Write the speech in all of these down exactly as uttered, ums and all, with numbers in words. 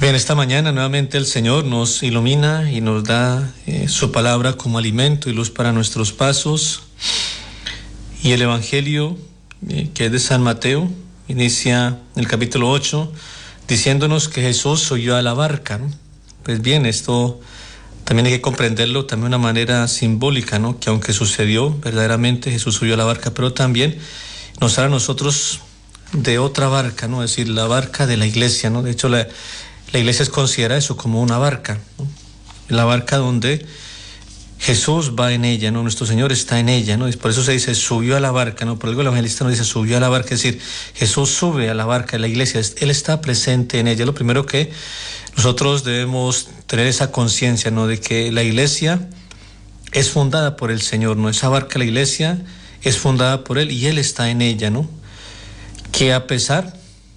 Bien, esta mañana nuevamente el Señor nos ilumina y nos da eh, su palabra como alimento y luz para nuestros pasos. Y el Evangelio, eh, que es de San Mateo, inicia en el capítulo ocho, diciéndonos que Jesús subió a la barca, ¿no? Pues bien, esto también hay que comprenderlo también de una manera simbólica, ¿no? Que aunque sucedió, verdaderamente Jesús subió a la barca, pero también nos habla a nosotros de otra barca, ¿no? Es decir, la barca de la iglesia, ¿no? De hecho, la, la iglesia es considerada eso como una barca, ¿no? La barca donde Jesús va en ella, ¿no? Nuestro Señor está en ella, ¿no? Y por eso se dice subió a la barca, ¿no? Por algo el evangelista nos dice subió a la barca, es decir, Jesús sube a la barca de la iglesia, Él está presente en ella. Lo primero que nosotros debemos tener esa conciencia, ¿no? De que la iglesia es fundada por el Señor, ¿no? Esa barca, la iglesia, es fundada por Él y Él está en ella, ¿no? Que a pesar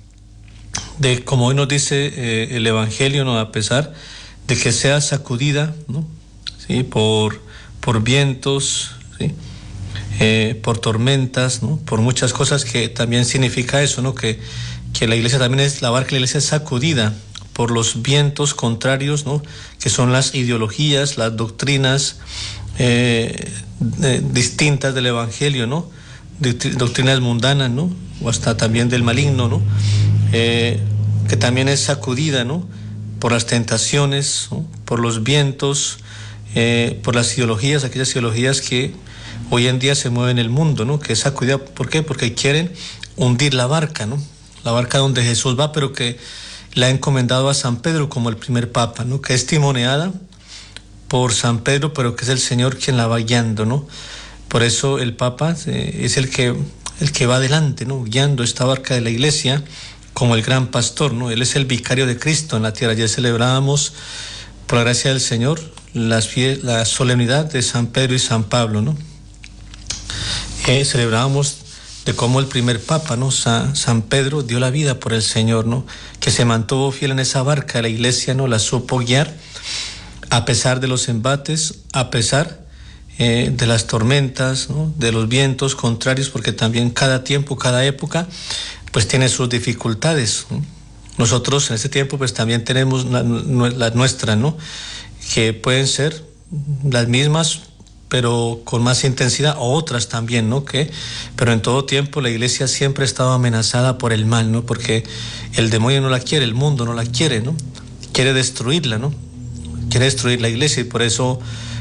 de, como hoy nos dice eh, el Evangelio, ¿no? A pesar de que sea sacudida, ¿no? ¿Sí? Por, por vientos, ¿sí? eh, por tormentas, ¿no? Por muchas cosas que también significa eso, ¿no? Que, que la iglesia también es, la barca, la iglesia es sacudida por los vientos contrarios, ¿no? Que son las ideologías, las doctrinas eh, eh, distintas del Evangelio, ¿no? Doctrinas mundanas, ¿no? O hasta también del maligno, ¿no? Eh, que también es sacudida, ¿no? Por las tentaciones, ¿no? Por los vientos, eh, por las ideologías, aquellas ideologías que hoy en día se mueven en el mundo, ¿no? Que es sacudida, ¿por qué? Porque quieren hundir la barca, ¿no? La barca donde Jesús va, pero que la ha encomendado a San Pedro como el primer papa, ¿no? Que es timoneada por San Pedro, pero que es el Señor quien la va guiando, ¿no? Por eso el Papa eh, es el que, el que va adelante, ¿no? Guiando esta barca de la iglesia como el gran pastor, ¿no? Él es el vicario de Cristo en la tierra. Ayer celebrábamos, por la gracia del Señor, las fie- la solemnidad de San Pedro y San Pablo, ¿no? Eh, celebrábamos de cómo el primer Papa, ¿no? San, San Pedro dio la vida por el Señor, ¿no? Que se mantuvo fiel en esa barca de la iglesia, ¿no? La supo guiar a pesar de los embates, a pesar Eh, de las tormentas, ¿no? De los vientos contrarios, porque también cada tiempo, cada época, pues tiene sus dificultades, ¿no? Nosotros en este tiempo pues también tenemos la, la nuestra, ¿no? Que pueden ser las mismas, pero con más intensidad, o otras también, ¿no? Que, pero en todo tiempo la iglesia siempre ha estado amenazada por el mal, ¿no? Porque el demonio no la quiere, el mundo no la quiere, ¿no? Quiere destruirla, ¿no? Quiere destruir la iglesia y por eso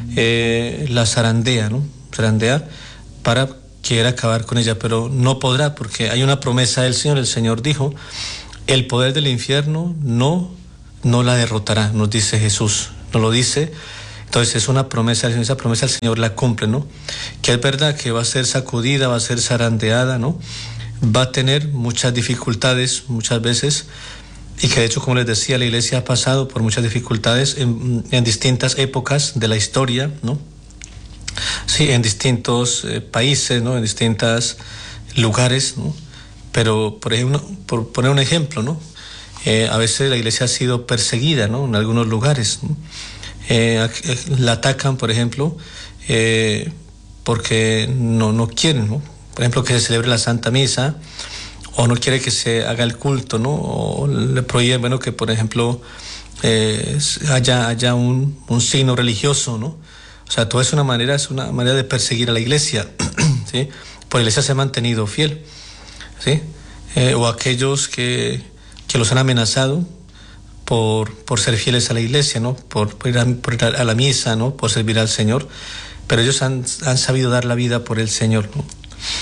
Eh, la zarandea, ¿no? Zarandea para querer acabar con ella, pero no podrá porque hay una promesa del Señor. El Señor dijo, el poder del infierno no, no la derrotará, nos dice Jesús, nos lo dice. Entonces es una promesa, esa promesa el Señor la cumple, ¿no? Que es verdad que va a ser sacudida, va a ser zarandeada, ¿no? Va a tener muchas dificultades muchas veces. Y que de hecho, como les decía, la iglesia ha pasado por muchas dificultades en, en distintas épocas de la historia, ¿no? Sí, en distintos eh, países, ¿no? En distintos lugares, ¿no? Pero, por ejemplo, por poner un ejemplo, ¿no? Eh, a veces la iglesia ha sido perseguida, ¿no? En algunos lugares, ¿no? Eh, la atacan, por ejemplo, eh, porque no, no quieren, ¿no? Por ejemplo, que se celebre la Santa Misa, o no quiere que se haga el culto, ¿no? O le prohíbe, bueno, que por ejemplo eh, haya, haya un, un signo religioso, ¿no? O sea, todo es una manera, es una manera de perseguir a la iglesia, ¿sí? Pues la iglesia se ha mantenido fiel, ¿sí? Eh, o aquellos que, que los han amenazado por, por ser fieles a la iglesia, ¿no? Por, por, ir a, por ir a la misa, ¿no? Por servir al Señor, pero ellos han, han sabido dar la vida por el Señor, ¿no?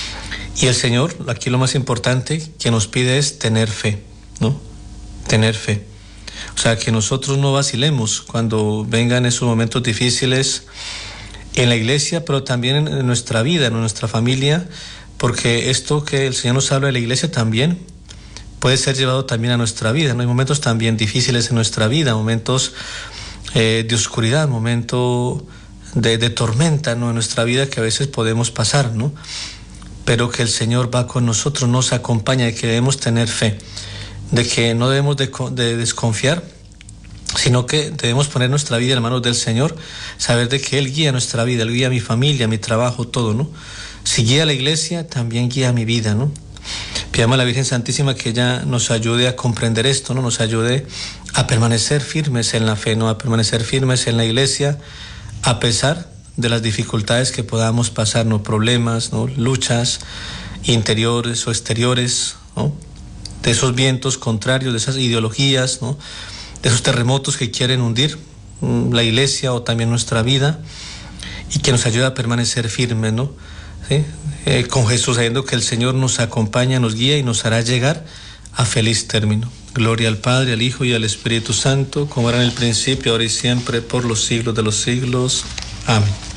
Y el Señor, aquí lo más importante que nos pide es tener fe, ¿no? Tener fe. O sea, que nosotros no vacilemos cuando vengan esos momentos difíciles en la iglesia, pero también en nuestra vida, en nuestra familia, porque esto que el Señor nos habla de la iglesia también puede ser llevado también a nuestra vida, ¿no? Hay momentos también difíciles en nuestra vida, momentos eh, de oscuridad, momentos de, de tormenta, ¿no? En nuestra vida que a veces podemos pasar, ¿no? Pero que el Señor va con nosotros, nos acompaña, y que debemos tener fe, de que no debemos de, de desconfiar, sino que debemos poner nuestra vida en manos del Señor, saber de que Él guía nuestra vida, Él guía mi familia, mi trabajo, todo, ¿no? Si guía a la iglesia, también guía mi vida, ¿no? Pidamos a la Virgen Santísima que ella nos ayude a comprender esto, ¿no? Nos ayude a permanecer firmes en la fe, ¿no? A permanecer firmes en la Iglesia, a pesar de las dificultades que podamos pasar, ¿no? Problemas, ¿no? Luchas interiores o exteriores, ¿no? De esos vientos contrarios, de esas ideologías, ¿no? De esos terremotos que quieren hundir mmm, la Iglesia o también nuestra vida, y que nos ayude a permanecer firmes, ¿no? ¿Sí? Eh, con Jesús, sabiendo que el Señor nos acompaña, nos guía y nos hará llegar a feliz término. Gloria al Padre, al Hijo y al Espíritu Santo, como era en el principio, ahora y siempre, por los siglos de los siglos. Amén.